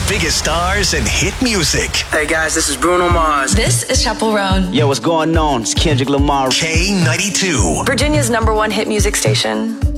biggest stars and hit music. Hey guys, this is Bruno Mars. This is Chappell Roan. Yo, what's going on? It's Kendrick Lamar. K92. Virginia's #1 hit music station.